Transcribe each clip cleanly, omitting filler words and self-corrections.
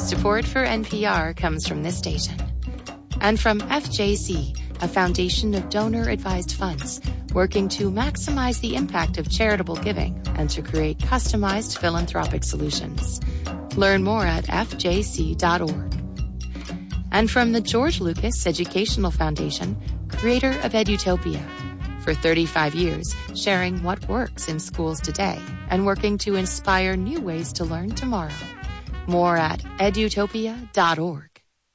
Support for NPR comes from this station. And from FJC, a foundation of donor-advised funds working to maximize the impact of charitable giving and to create customized philanthropic solutions. Learn more at fjc.org. And from the George Lucas Educational Foundation, creator of Edutopia. For 35 years, sharing what works in schools today and working to inspire new ways to learn tomorrow. More at edutopia.org.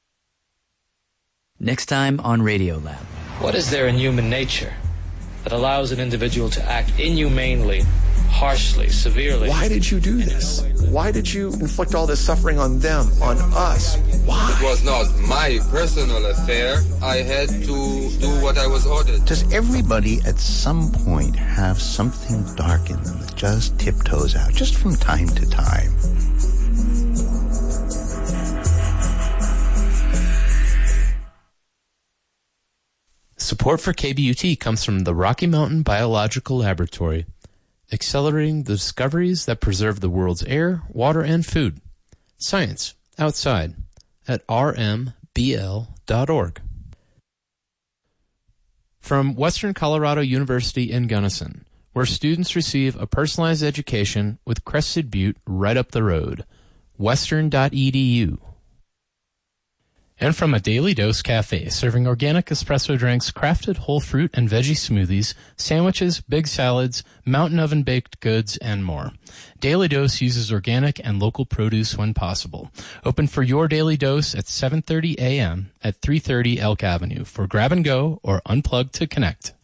Next time on Radiolab. What is there in human nature that allows an individual to act inhumanely, harshly, severely? Why did you do this? Why did you inflict all this suffering on them, on us? Why? It was not my personal affair. I had to do what I was ordered. Does everybody at some point have something dark in them that just tiptoes out, just from time to time? Support for KBUT comes from the Rocky Mountain Biological Laboratory, accelerating the discoveries that preserve the world's air, water, and food. Science outside at rmbl.org. From Western Colorado University in Gunnison, where students receive a personalized education with Crested Butte right up the road. Western.edu. And from a Daily Dose Cafe, serving organic espresso drinks, crafted whole fruit and veggie smoothies, sandwiches, big salads, mountain oven baked goods, and more. Daily Dose uses organic and local produce when possible. Open for your Daily Dose at 7:30 a.m. at 330 Elk Avenue for grab and go or unplug to connect.